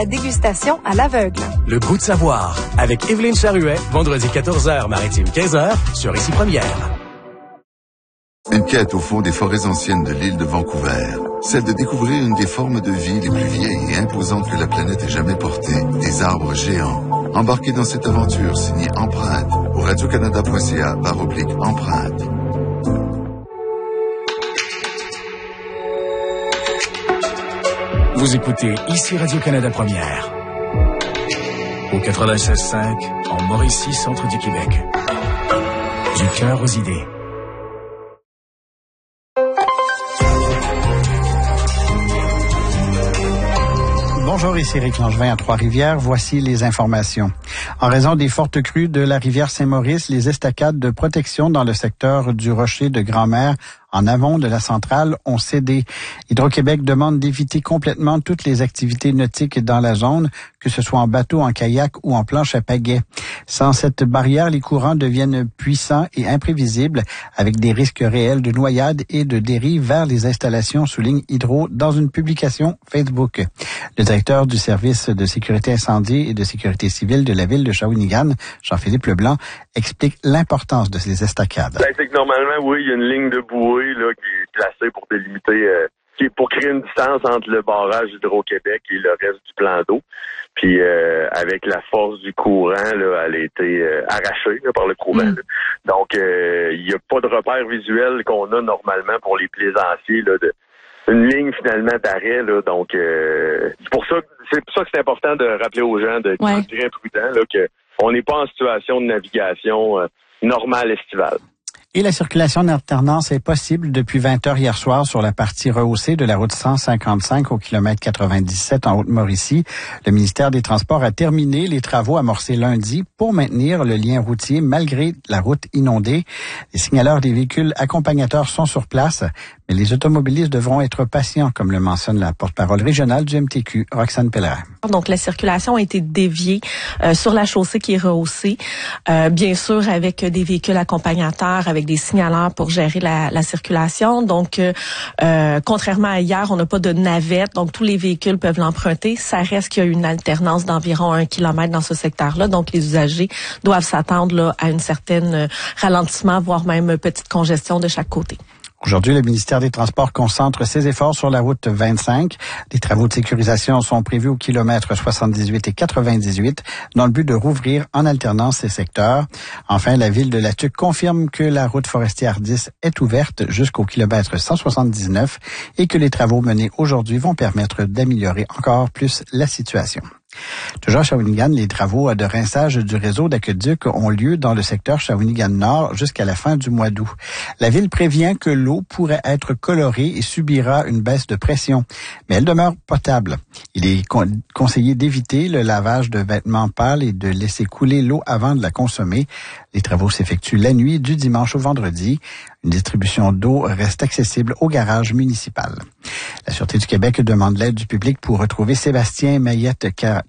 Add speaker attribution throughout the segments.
Speaker 1: La dégustation à l'aveugle.
Speaker 2: Le goût de savoir avec Évelyne Charruet, vendredi 14h, maritime 15h, sur Ici Première.
Speaker 3: Une quête au fond des forêts anciennes de l'île de Vancouver. Celle de découvrir une des formes de vie les plus vieilles et imposantes que la planète ait jamais portées. Des arbres géants. Embarquez dans cette aventure signée Empreinte au radiocanada.ca/empreinte.
Speaker 2: Vous écoutez Ici Radio-Canada Première. Au 96.5, en Mauricie, centre du Québec. Du cœur aux idées.
Speaker 4: Bonjour, ici Éric Langevin à Trois-Rivières. Voici les informations. En raison des fortes crues de la rivière Saint-Maurice, les estacades de protection dans le secteur du Rocher de Grand-Mère en amont de la centrale ont cédé. Hydro-Québec demande d'éviter complètement toutes les activités nautiques dans la zone, que ce soit en bateau, en kayak ou en planche à pagaie. Sans cette barrière, les courants deviennent puissants et imprévisibles, avec des risques réels de noyade et de dérive vers les installations, souligne Hydro dans une publication Facebook. Le directeur du service de sécurité incendie et de sécurité civile de la ville de Shawinigan, Jean-Philippe Leblanc, explique l'importance de ces estacades.
Speaker 5: C'est que normalement, oui, il y a une ligne de bouée là, qui est placée pour délimiter, pour créer une distance entre le barrage d'Hydro-Québec et le reste du plan d'eau. Puis avec la force du courant, là, elle a été arrachée là, par le courant. Là. Donc, il n'y a pas de repère visuel qu'on a normalement pour les plaisanciers là, une ligne finalement d'arrêt. Là, donc, c'est pour ça que c'est important de rappeler aux gens d'être très prudents là, qu'on n'est pas en situation de navigation normale estivale.
Speaker 4: Et la circulation en alternance est possible depuis 20h hier soir sur la partie rehaussée de la route 155 au kilomètre 97 en Haute-Mauricie. Le ministère des Transports a terminé les travaux amorcés lundi pour maintenir le lien routier malgré la route inondée. Les signaleurs des véhicules accompagnateurs sont sur place, mais les automobilistes devront être patients, comme le mentionne la porte-parole régionale du MTQ, Roxane Pellerin.
Speaker 6: Donc, la circulation a été déviée sur la chaussée qui est rehaussée, bien sûr avec des véhicules accompagnateurs, avec des signaleurs pour gérer la circulation. Donc, contrairement à hier, on n'a pas de navette, donc tous les véhicules peuvent l'emprunter. Ça reste qu'il y a une alternance d'environ 1 kilomètre dans ce secteur-là, donc les usagers doivent s'attendre là, à une certaine ralentissement, voire même petite congestion de chaque côté.
Speaker 4: Aujourd'hui, le ministère des Transports concentre ses efforts sur la route 25. Des travaux de sécurisation sont prévus au kilomètre 78 et 98 dans le but de rouvrir en alternance ces secteurs. Enfin, la ville de La Tuque confirme que la route forestière 10 est ouverte jusqu'au kilomètre 179 et que les travaux menés aujourd'hui vont permettre d'améliorer encore plus la situation. Toujours à Shawinigan, les travaux de rinçage du réseau d'aqueduc ont lieu dans le secteur Shawinigan-Nord jusqu'à la fin du mois d'août. La ville prévient que l'eau pourrait être colorée et subira une baisse de pression, mais elle demeure potable. Il est conseillé d'éviter le lavage de vêtements pâles et de laisser couler l'eau avant de la consommer. Les travaux s'effectuent la nuit du dimanche au vendredi. Une distribution d'eau reste accessible au garage municipal. La Sûreté du Québec demande l'aide du public pour retrouver Sébastien Mayette,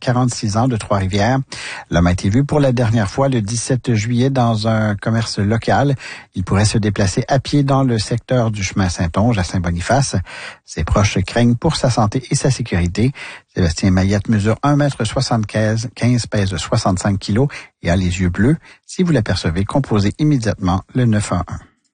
Speaker 4: 46 ans, de Trois-Rivières. L'homme a été vu pour la dernière fois le 17 juillet dans un commerce local. Il pourrait se déplacer à pied dans le secteur du chemin Saint-Onge à Saint-Boniface. Ses proches craignent pour sa santé et sa sécurité. Sébastien Mayette mesure 1,75 m, pèse 65 kg et a les yeux bleus. Si vous l'apercevez, composez immédiatement le 911.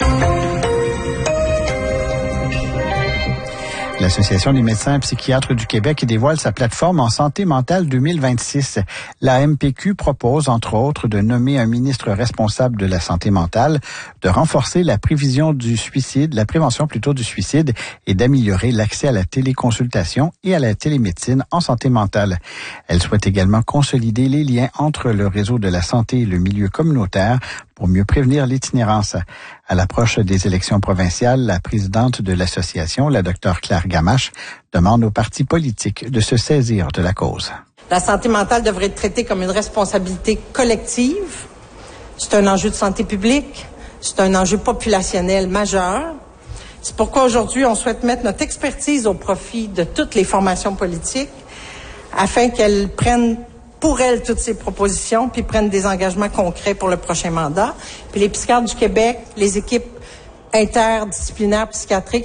Speaker 4: L'Association des médecins psychiatres du Québec dévoile sa plateforme en santé mentale 2026. La MPQ propose, entre autres, de nommer un ministre responsable de la santé mentale, de renforcer la prévention du suicide et d'améliorer l'accès à la téléconsultation et à la télémédecine en santé mentale. Elle souhaite également consolider les liens entre le réseau de la santé et le milieu communautaire pour mieux prévenir l'itinérance. À l'approche des élections provinciales, la présidente de l'association, la Dr Claire Gamache, demande aux partis politiques de se saisir de la cause.
Speaker 7: La santé mentale devrait être traitée comme une responsabilité collective. C'est un enjeu de santé publique. C'est un enjeu populationnel majeur. C'est pourquoi aujourd'hui, on souhaite mettre notre expertise au profit de toutes les formations politiques afin qu'elles prennent pour elles toutes ces propositions, puis prennent des engagements concrets pour le prochain mandat. Puis les psychiatres du Québec, les équipes interdisciplinaires psychiatriques